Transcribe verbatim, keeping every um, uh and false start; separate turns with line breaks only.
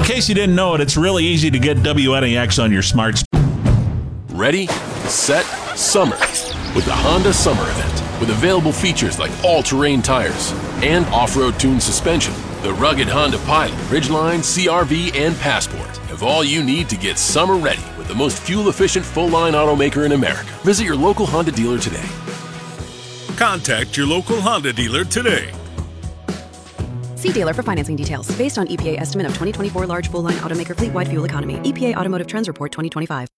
case you didn't know it, it's really easy to get W N A X on your smart speaker.
Ready, set, summer with the Honda Summer Event. With available features like all-terrain tires and off-road tuned suspension, the rugged Honda Pilot, Ridgeline, C R V, and Passport have all you need to get summer ready with the most fuel-efficient full-line automaker in America. Visit your local Honda dealer today.
Contact your local Honda dealer today.
See dealer for financing details. Based on E P A estimate of twenty twenty-four large full-line automaker fleet-wide fuel economy. E P A Automotive Trends Report twenty twenty-five.